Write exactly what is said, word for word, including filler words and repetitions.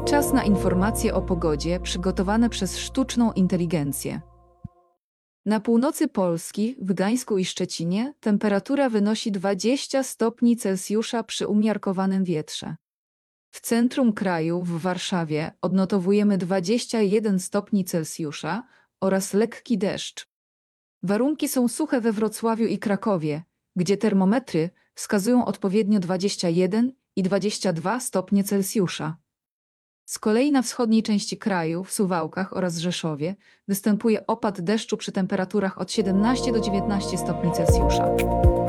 Czas na informacje o pogodzie przygotowane przez sztuczną inteligencję. Na północy Polski, w Gdańsku i Szczecinie, temperatura wynosi dwadzieścia stopni Celsjusza przy umiarkowanym wietrze. W centrum kraju, w Warszawie, odnotowujemy dwadzieścia jeden stopni Celsjusza oraz lekki deszcz. Warunki są suche we Wrocławiu i Krakowie, gdzie termometry wskazują odpowiednio dwadzieścia jeden i dwadzieścia dwa stopnie Celsjusza. Z kolei na wschodniej części kraju, w Suwałkach oraz Rzeszowie, występuje opad deszczu przy temperaturach od siedemnastu do dziewiętnastu stopni Celsjusza.